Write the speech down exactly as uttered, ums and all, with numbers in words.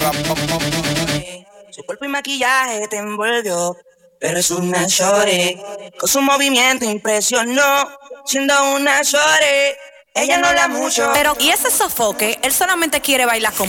Su cuerpo y maquillaje te envolvió, pero es una shorty. Con su movimiento impresionó, siendo una shorty. Ella no la mucho. Pero, ¿y ese sofoque? Él solamente quiere bailar con